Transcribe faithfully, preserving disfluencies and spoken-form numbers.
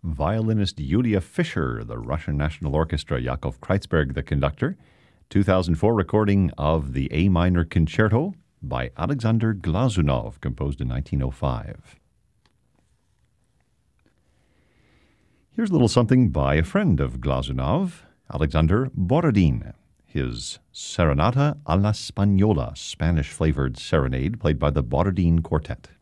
violinist Yulia Fischer, the Russian National Orchestra, Yakov Kreitzberg, the conductor. two thousand four recording of the A minor concerto by Alexander Glazunov, composed in nineteen oh five. Here's a little something by a friend of Glazunov, Alexander Borodin. His Serenata a la Spagnola, Spanish-flavored serenade played by the Borodin Quartet.